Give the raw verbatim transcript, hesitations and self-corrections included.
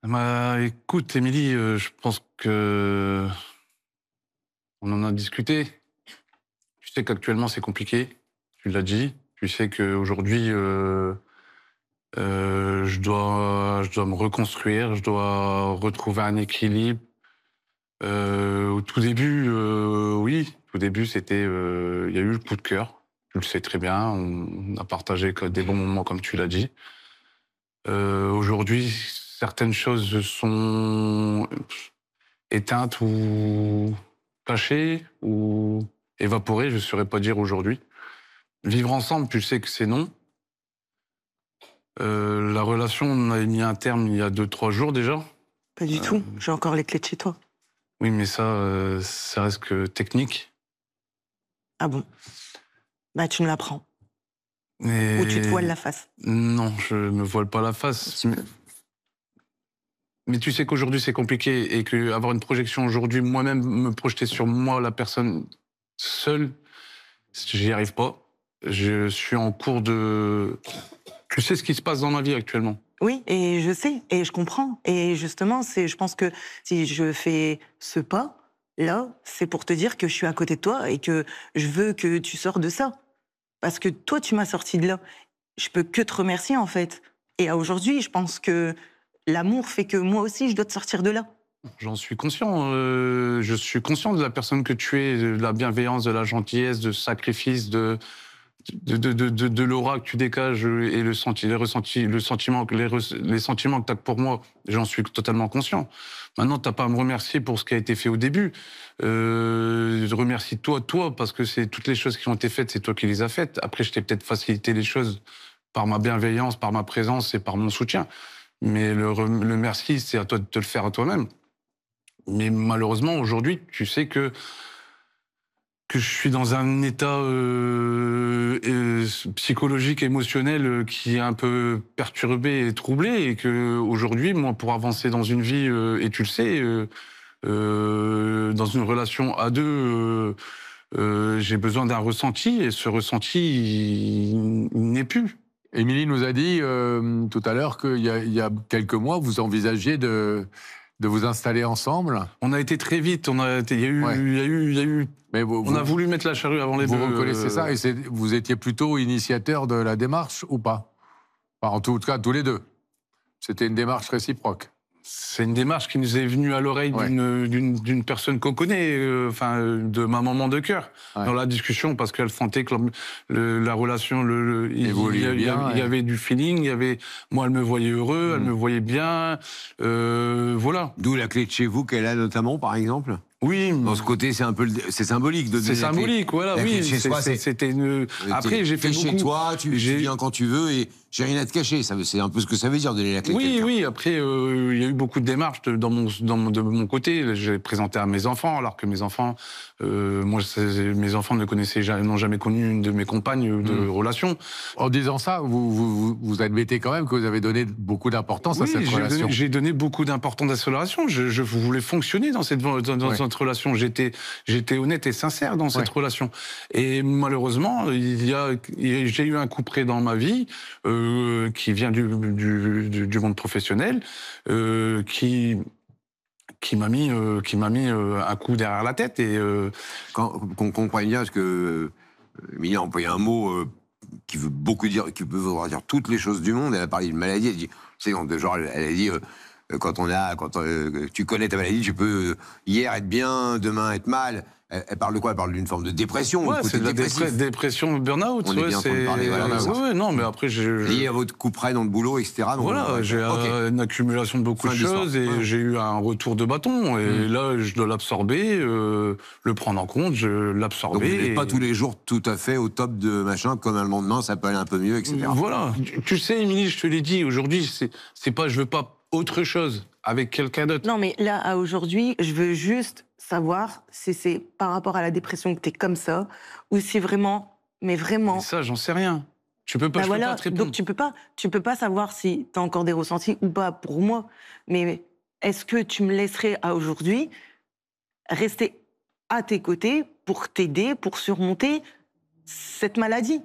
Bah, écoute, Émilie, heu, je pense que on en a discuté. Tu sais qu'actuellement, c'est compliqué, tu l'as dit. Tu sais qu'aujourd'hui, heu heu, je dois je dois me reconstruire, je dois retrouver un équilibre. Heu, au tout début, heu, oui, au début, c'était, heu, il y a eu le coup de cœur. Tu le sais très bien, on a partagé que des bons moments comme tu l'as dit. Heu, aujourd'hui, certaines choses sont éteintes ou cachées ou évaporées, je ne saurais pas dire aujourd'hui. Vivre ensemble, tu sais que c'est non. Heu, la relation, on a mis un terme il y a deux trois jours déjà. Pas du Heu, tout, j'ai encore les clés de chez toi. oui, mais ça, heu, ça reste que technique. Ah bon? Bah, tu me l'apprends. Ou tu te voiles Mais la face. non, je me voile pas la Un face, petit mais peu. mais tu sais qu'aujourd'hui, c'est compliqué et qu'avoir une projection aujourd'hui, moi-même, me projeter sur moi, la personne, seule, j'y arrive pas. Je suis en cours de... Tu sais ce qui se passe dans ma vie actuellement? Oui, et je sais, et je comprends. Et justement, c'est, je pense que si je fais ce pas, là, c'est pour te dire que je suis à côté de toi et que je veux que tu sors de ça. Parce que toi, tu m'as sorti de là. Je peux que te remercier, en fait. Et à aujourd'hui, je pense que l'amour fait que moi aussi, je dois te sortir de là. J'en suis conscient. Euh, je suis conscient de la personne que tu es, de la bienveillance, de la gentillesse, de sacrifice, de, de, de, de, de, de l'aura que tu dégages et le, senti, les ressentis, le sentiment, les, re- les sentiments que tu as pour moi. J'en suis totalement conscient. Maintenant, tu n'as pas à me remercier pour ce qui a été fait au début. Euh, je remercie toi, toi, parce que c'est toutes les choses qui ont été faites, c'est toi qui les as faites. Après, je t'ai peut-être facilité les choses par ma bienveillance, par ma présence et par mon soutien. Mais le, rem- le merci, c'est à toi de te le faire à toi-même. Mais malheureusement, aujourd'hui, tu sais que, que je suis dans un état euh, euh, psychologique, émotionnel euh, qui est un peu perturbé et troublé. Et que aujourd'hui, moi, pour avancer dans une vie, euh, et tu le sais, euh, euh, dans une relation à deux, euh, euh, j'ai besoin d'un ressenti. Et ce ressenti, il, il n'est plus. Émilie nous a dit euh, tout à l'heure qu'il y, a- il y a quelques mois, vous envisagiez de, de vous installer ensemble. On a été très vite. On a été, il y a Ouais. eu, il y a eu, il y a eu. Mais vous, On a vous, voulu mettre la charrue avant les vous bœufs. reconnaissez ça euh, et c'est- vous étiez plutôt initiateur de la démarche ou pas? Enfin, en tout cas, tous les deux. C'était une démarche réciproque. C'est une démarche qui nous est venue à l'oreille Ouais. d'une d'une d'une personne qu'on connaît, euh, enfin euh, de ma maman de cœur, Ouais. dans la discussion, parce qu'elle sentait que le- le- la relation, le, le- il, Évoluait il y a- il y, bien, avait- il y ouais. avait du feeling, il y avait, moi elle me voyait heureux, elle Mm. me voyait bien, euh, voilà. D'où la clé de chez vous qu'elle a notamment, par exemple. Oui, Dans ce côté, c'est un peu, le- c'est symbolique de c'est donner la clé. symbolique, voilà, La clé oui. de chez c'est- soi, c'est- c'est. C'était une. euh, Après, t'es- j'ai fait t'es beaucoup. chez toi, tu, tu j'ai- viens quand tu veux et j'ai rien à te cacher. Ça, c'est un peu ce que ça veut dire donner la clé. à Oui, quelqu'un. oui. Après, euh, il y a eu beaucoup de démarches de, dans mon, dans mon, de mon côté. J'ai présenté à mes enfants, alors que mes enfants, euh, moi, c'est- mes enfants ne connaissaient jamais, n'ont jamais connu une de mes compagnes de Mm. relation. En disant ça, vous, vous, vous- vous admettez quand même que vous avez donné beaucoup d'importance à Oui, cette j'ai relation. donné, j'ai donné beaucoup d'importance à cette relation. Je, je voulais fonctionner dans cette, dans, dans Ouais. cette relation. J'étais, j'étais honnête et sincère dans cette Ouais. relation. Et malheureusement, il y a, j'ai eu un coup près dans ma vie euh, qui vient du, du, du, du monde professionnel, euh, qui qui m'a mis, euh, qui m'a mis euh, un coup derrière la tête. Et euh, Quand, qu'on comprenne bien, parce que euh, Emilie a employé un mot euh, qui veut beaucoup dire, qui peut vouloir dire toutes les choses du monde. Elle a parlé d'une maladie. Elle dit, c'est de genre, elle, elle a dit. Euh, quand on a, quand euh, tu connais ta maladie, tu peux euh, hier être bien, demain être mal. Elle, elle parle de quoi? Elle parle d'une forme de dépression. ouais, le côté c'est de la dépressif. dépre- dépression, burn-out. On est Ouais, bien en train de c'est- parler, voilà, de ça. ouais, ouais, non, mais après, j'ai... Lié à votre coup près dans le boulot, et cetera. Donc, Voilà, ouais, j'ai ok. euh, une accumulation de beaucoup Fin de de l'histoire. choses et Ouais. j'ai eu un retour de bâton. Et Mm. là, je dois l'absorber, euh, le prendre en compte, je Donc vous l'absorber. n'êtes pas et- tous les jours tout à fait au top de machin, comme un lendemain, ça peut aller un peu mieux, et cetera. Voilà. Tu, tu sais, Émilie, je te l'ai dit, aujourd'hui, c'est, c'est pas, je veux pas autre chose avec quelqu'un d'autre. Non, mais là, à aujourd'hui, je veux juste savoir si c'est par rapport à la dépression que t'es comme ça, ou si vraiment, mais vraiment... Mais ça, j'en sais rien. Tu peux pas, Bah je voilà, peux pas te répondre. donc tu peux pas, tu peux pas savoir si t'as encore des ressentis ou pas pour moi. Mais est-ce que tu me laisserais à aujourd'hui rester à tes côtés pour t'aider, pour surmonter cette maladie?